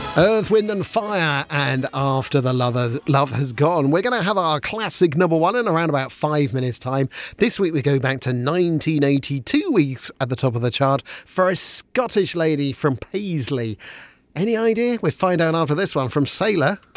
Earth, Wind and Fire and After the Love Has Gone. We're going to have our classic number one in around about 5 minutes' time. This week we go back to 1982 weeks at the top of the chart for a Scottish lady from Paisley. Any idea? We'll find out after this one from Sailor.